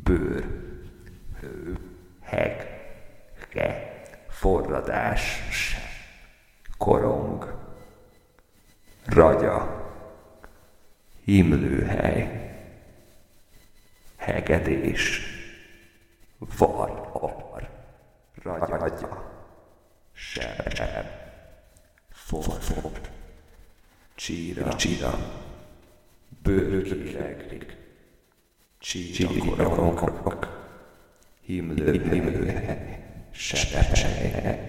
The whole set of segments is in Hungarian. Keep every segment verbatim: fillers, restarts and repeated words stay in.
bőr, hő, heg, ge, forradás, korong, ragya, himlőhely, hegedés, var, var, ragya, seb, seb, for, for, csíra, csíra, bőrkéreg, csíra, korong, himlő, himlőhely, seb, seb,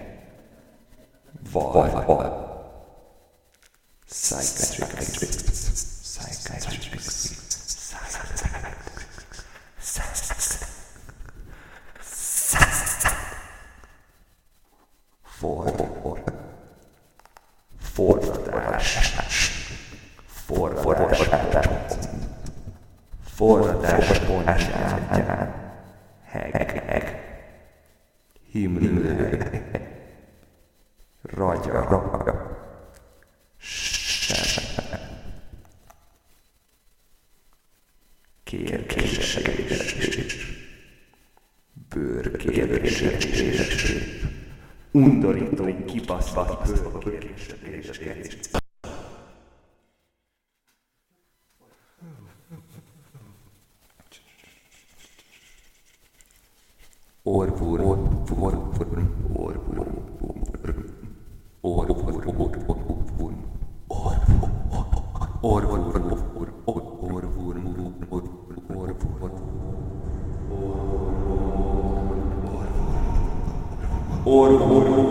var, var, psychiatrics, psychiatrics, for, for, forradás, forradás, forradás pontján, heg, heg, himlő, ragya, ragya, kérkésés, bőrkérkésés, undorító, kibaszott bőrkérkésés. Orvúr, orvúr, orvúr, orvúr, orvúr, orvúr, orvúr,